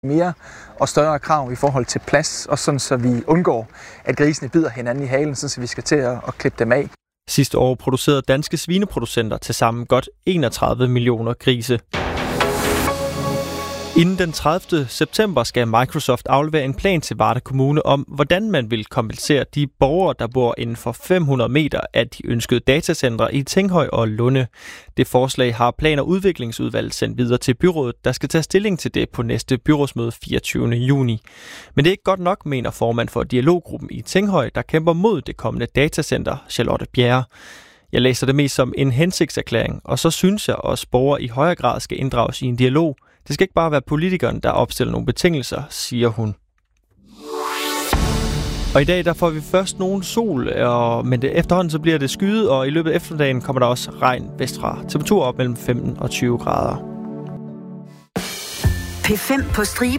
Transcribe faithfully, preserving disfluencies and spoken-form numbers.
mere og større krav i forhold til plads, og sådan så vi undgår, at grisene bider hinanden i halen, så vi skal til at, at klippe dem af. Sidste år producerede danske svineproducenter til sammen godt enogtredive millioner grise. Inden den tredivte september skal Microsoft aflevere en plan til Varde Kommune om, hvordan man vil kompensere de borgere, der bor inden for fem hundrede meter af de ønskede datacentre i Tinghøj og Lunde. Det forslag har Plan- og Udviklingsudvalget sendt videre til byrådet, der skal tage stilling til det på næste byrådsmøde fireogtyvende juni. Men det er ikke godt nok, mener formand for dialoggruppen i Tinghøj, der kæmper mod det kommende datacenter, Charlotte Bjerre. Jeg læser det mest som en hensigtserklæring, og så synes jeg også, at borgere i højere grad skal inddrages i en dialog. Det skal ikke bare være politikeren, der opstiller nogle betingelser, siger hun. Og i dag der får vi først nogen sol, og, men det, efterhånden så bliver det skyet, og i løbet af eftermiddagen kommer der også regn vestfra. Temperatur op mellem femten og tyve grader. P fem på stribe